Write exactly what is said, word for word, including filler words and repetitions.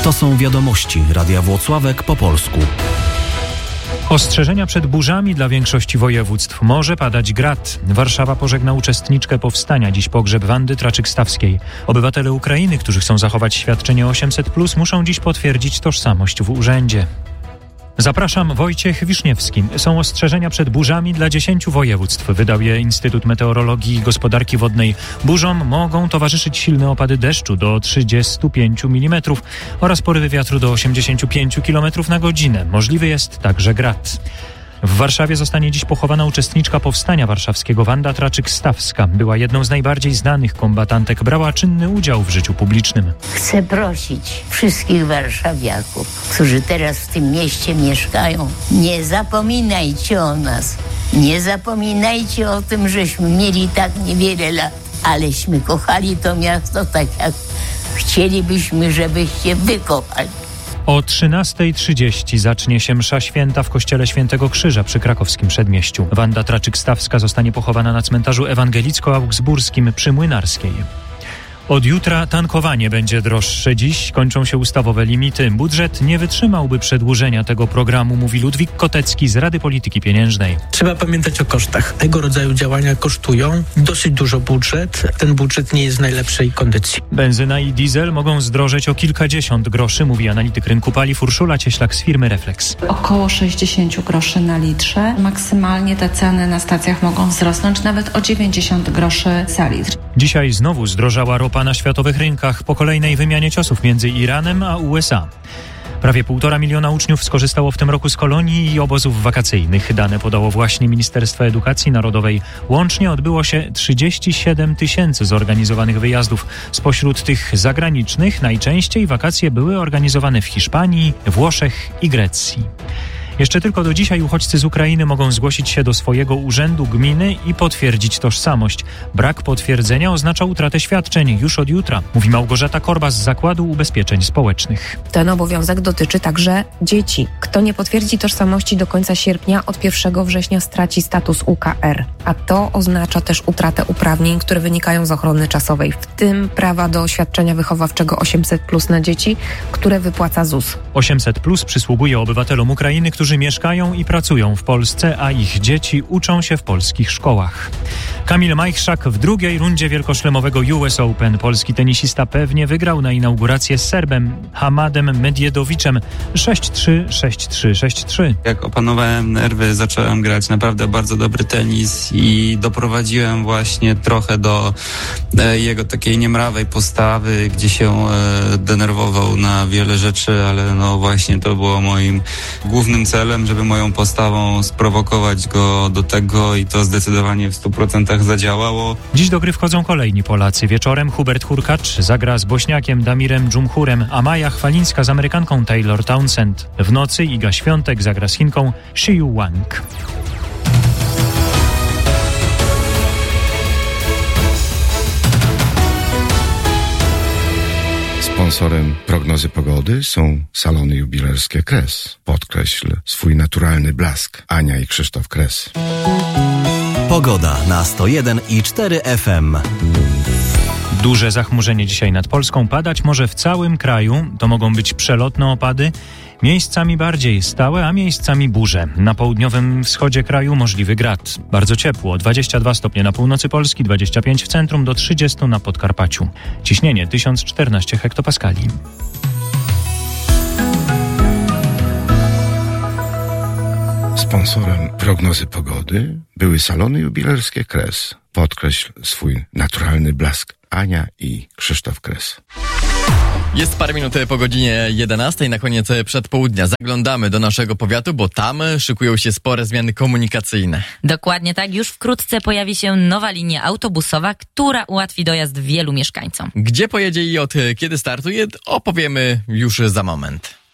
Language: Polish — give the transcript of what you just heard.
To są wiadomości Radia Włocławek po polsku. Ostrzeżenia przed burzami dla większości województw. Może padać grad. Warszawa pożegna uczestniczkę powstania. Dziś pogrzeb Wandy Traczyk-Stawskiej. Obywatele Ukrainy, którzy chcą zachować świadczenie osiemset plus, muszą dziś potwierdzić tożsamość w urzędzie. Zapraszam, Wojciech Wiszniewski. Są ostrzeżenia przed burzami dla dziesięciu województw. Wydał je Instytut Meteorologii i Gospodarki Wodnej. Burzom mogą towarzyszyć silne opady deszczu do trzydziestu pięciu milimetrów oraz porywy wiatru do osiemdziesięciu pięciu kilometrów na godzinę. Możliwy jest także grad. W Warszawie zostanie dziś pochowana uczestniczka powstania warszawskiego Wanda Traczyk-Stawska. Była jedną z najbardziej znanych kombatantek. Brała czynny udział w życiu publicznym. Chcę prosić wszystkich warszawiaków, którzy teraz w tym mieście mieszkają, nie zapominajcie o nas. Nie zapominajcie o tym, żeśmy mieli tak niewiele lat, aleśmy kochali to miasto tak, jak chcielibyśmy, żebyście wy kochali. O trzynasta trzydzieści zacznie się msza święta w kościele Świętego Krzyża przy krakowskim Przedmieściu. Wanda Traczyk-Stawska zostanie pochowana na cmentarzu ewangelicko-augsburskim przy Młynarskiej. Od jutra tankowanie będzie droższe. Dziś kończą się ustawowe limity. Budżet nie wytrzymałby przedłużenia tego programu, mówi Ludwik Kotecki z Rady Polityki Pieniężnej. Trzeba pamiętać o kosztach. Tego rodzaju działania kosztują dosyć dużo budżet. Ten budżet nie jest w najlepszej kondycji. Benzyna i diesel mogą zdrożeć o kilkadziesiąt groszy, mówi analityk rynku paliw Urszula Cieślak z firmy Reflex. Około sześćdziesiąt groszy na litrze. Maksymalnie te ceny na stacjach mogą wzrosnąć nawet o dziewięćdziesiąt groszy za litr. Dzisiaj znowu zdrożała ropa na światowych rynkach po kolejnej wymianie ciosów między Iranem a U S A. Prawie półtora miliona uczniów skorzystało w tym roku z kolonii i obozów wakacyjnych. Dane podało właśnie Ministerstwo Edukacji Narodowej. Łącznie odbyło się trzydzieści siedem tysięcy zorganizowanych wyjazdów. Spośród tych zagranicznych najczęściej wakacje były organizowane w Hiszpanii, Włoszech i Grecji. Jeszcze tylko do dzisiaj uchodźcy z Ukrainy mogą zgłosić się do swojego urzędu gminy i potwierdzić tożsamość. Brak potwierdzenia oznacza utratę świadczeń już od jutra, mówi Małgorzata Korba z Zakładu Ubezpieczeń Społecznych. Ten obowiązek dotyczy także dzieci. Kto nie potwierdzi tożsamości do końca sierpnia, od pierwszego września straci status U K R, a to oznacza też utratę uprawnień, które wynikają z ochrony czasowej, w tym prawa do świadczenia wychowawczego osiemset plus na dzieci, które wypłaca Z U S. osiemset plus przysługuje obywatelom Ukrainy, którzy którzy mieszkają i pracują w Polsce, a ich dzieci uczą się w polskich szkołach. Kamil Majchrzak w drugiej rundzie wielkoszlemowego U S Open. Polski tenisista pewnie wygrał na inaugurację z Serbem Hamadem Medjedoviczem sześć trzy, sześć trzy, sześć trzy. Jak opanowałem nerwy, zacząłem grać naprawdę bardzo dobry tenis i doprowadziłem właśnie trochę do e, jego takiej niemrawej postawy, gdzie się e, denerwował na wiele rzeczy, ale no właśnie to było moim głównym celem, żeby moją postawą sprowokować go do tego i to zdecydowanie w stu procentach zadziałało. Dziś do gry wchodzą kolejni Polacy. Wieczorem Hubert Hurkacz zagra z Bośniakiem Damirem Dżumhurem, a Maja Chwalińska z Amerykanką Taylor Townsend. W nocy Iga Świątek zagra z Chinką Xiyu Wang. Sponsorem prognozy pogody są salony jubilerskie Kres. Podkreśl swój naturalny blask. Ania i Krzysztof Kres. Pogoda na sto jeden i cztery F M. Duże zachmurzenie dzisiaj nad Polską. Padać może w całym kraju. To mogą być przelotne opady. Miejscami bardziej stałe, a miejscami burze. Na południowym wschodzie kraju możliwy grad. Bardzo ciepło. dwadzieścia dwa stopnie na północy Polski, dwadzieścia pięć w centrum, do trzydziestu na Podkarpaciu. Ciśnienie tysiąc czternaście hektopaskali. Sponsorem prognozy pogody były salony jubilerskie Kres. Podkreśl swój naturalny blask. Ania i Krzysztof Kres. Jest parę minut po godzinie jedenastej, na koniec przedpołudnia. Zaglądamy do naszego powiatu, bo tam szykują się spore zmiany komunikacyjne. Dokładnie tak. Już wkrótce pojawi się nowa linia autobusowa, która ułatwi dojazd wielu mieszkańcom. Gdzie pojedzie i od kiedy startuje, opowiemy już za moment.